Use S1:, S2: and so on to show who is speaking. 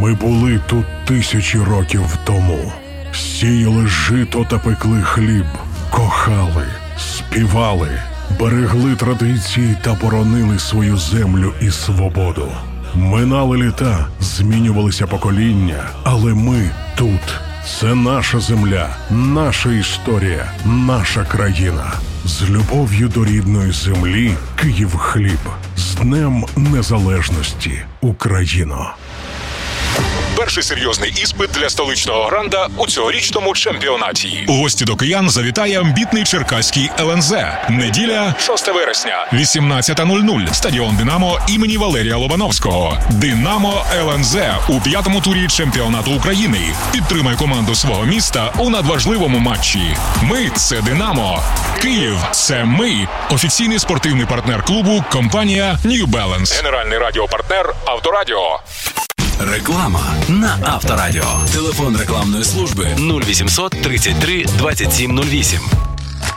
S1: Ми були тут 1000 років тому. Сіяли жито та пекли хліб, кохали, співали, берегли традиції та боронили свою землю і свободу. Минали літа, змінювалися покоління, але ми тут. Це наша земля, наша історія, наша країна. З любов'ю до рідної землі Київхліб. З Днем Незалежності, Україно!
S2: Перший серйозний іспит для столичного гранда у цьогорічному чемпіонаті. У гості до киян завітає амбітний черкаський ЛНЗ. Неділя, 6 вересня, 18:00. Стадіон «Динамо» імені Валерія Лобановського. «Динамо» ЛНЗ у 5-му турі чемпіонату України. Підтримай команду свого міста у надважливому матчі. Ми – це «Динамо». Київ – це ми. Офіційний спортивний партнер клубу – компанія New Balance. Генеральний радіопартнер «Авторадіо».
S3: Реклама на Авторадіо. Телефон рекламної служби 0800 33 27 08.